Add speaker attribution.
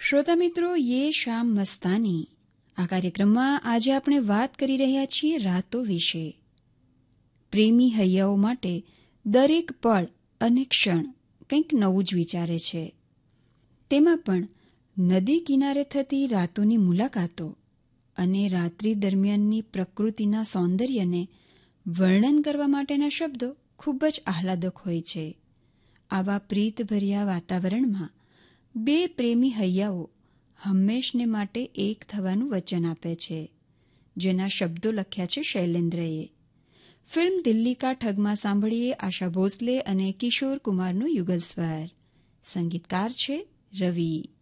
Speaker 1: શ્રોતા મિત્રો, યે શામ મસ્તાની આ કાર્યક્રમમાં આજે આપણે વાત કરી રહ્યા છીએ રાતો વિશે. પ્રેમી હૈયાઓ માટે દરેક પળ અને ક્ષણ કંઈક નવું જ વિચારે છે. તેમાં પણ નદી કિનારે થતી રાતોની મુલાકાતો અને રાત્રિ દરમિયાનની પ્રકૃતિના સૌંદર્યને વર્ણન કરવા માટેના શબ્દો ખૂબ જ આહલાદક હોય છે. આવા પ્રીતભર્યા વાતાવરણમાં બે પ્રેમી હૈયાઓ હંમેશને માટે એક થવાનું વચન આપે છે, જેના શબ્દો લખ્યા છે શૈલેન્દ્રએ. ફિલ્મ દિલ્હી કા ઠગમાં સાંભળીએ આશા ભોસલે અને કિશોર કુમારનો યુગલ સ્વર. સંગીતકાર છે રવિ.